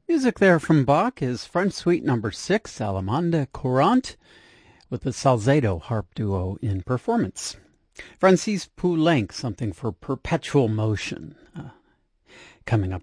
Music there from Bach is French Suite Number 6, Allemande Courante, with the Salzedo harp duo in performance. Francis Poulenc, something for perpetual motion. Coming up